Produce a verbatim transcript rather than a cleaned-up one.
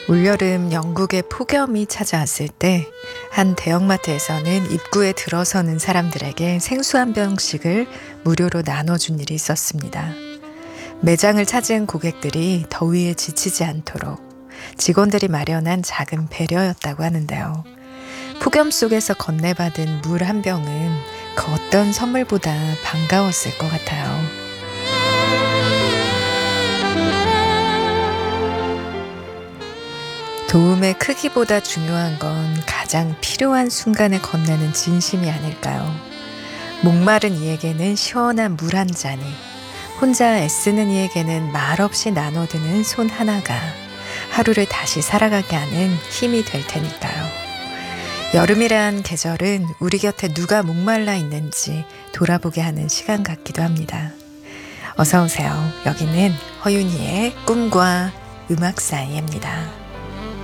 올여름 영국에 폭염이 찾아왔을 때 한 대형마트에서는 입구에 들어서는 사람들에게 생수 한 병씩을 무료로 나눠준 일이 있었습니다. 매장을 찾은 고객들이 더위에 지치지 않도록 직원들이 마련한 작은 배려였다고 하는데요. 폭염 속에서 건네받은 물 한 병은 그 어떤 선물보다 반가웠을 것 같아요. 도움의 크기보다 중요한 건 가장 필요한 순간에 건네는 진심이 아닐까요? 목마른 이에게는 시원한 물 한 잔이, 혼자 애쓰는 이에게는 말없이 나눠드는 손 하나가 하루를 다시 살아가게 하는 힘이 될 테니까요. 여름이란 계절은 우리 곁에 누가 목말라 있는지 돌아보게 하는 시간 같기도 합니다. 어서 오세요. 여기는 허윤희의 꿈과 음악 사이입니다.